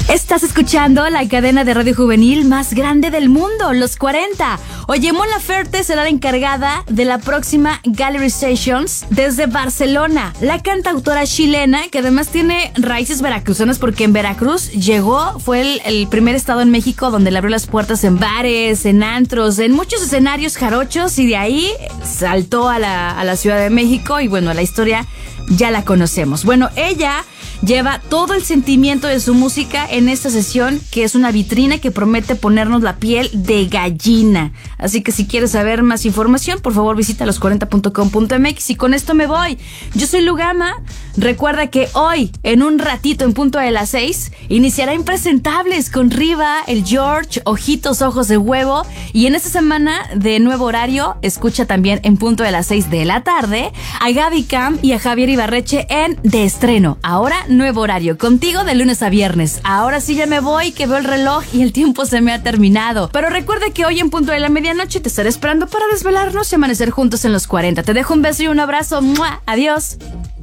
Estás escuchando la cadena de radio juvenil más grande del mundo, Los 40. Oye, Mon Laferte será la encargada de la próxima Gallery Sessions desde Barcelona. La cantautora chilena, que además tiene raíces veracruzanas porque en Veracruz fue el primer estado en México donde le abrió las puertas en bares, en antros, en muchos escenarios jarochos, y de ahí saltó a la Ciudad de México y bueno, la historia ya la conocemos. Bueno, ella lleva todo el sentimiento de su música en esta sesión, que es una vitrina que promete ponernos la piel de gallina. Así que si quieres saber más información, por favor visita los40.com.mx. Y con esto me voy. Yo soy Lugama. Recuerda que hoy, en un ratito, en punto de las 6, iniciará Impresentables con Riva, el George, Ojitos, Ojos de Huevo. Y en esta semana de nuevo horario, escucha también en punto de las 6 de la tarde a Gaby Cam y a Javier Ibarreche en De Estreno. Ahora nuevo horario, contigo de lunes a viernes. Ahora sí ya me voy, que veo el reloj y el tiempo se me ha terminado. Pero recuerda que hoy en punto de la medianoche te estaré esperando para desvelarnos y amanecer juntos en los 40. Te dejo un beso y un abrazo. ¡Mua! Adiós.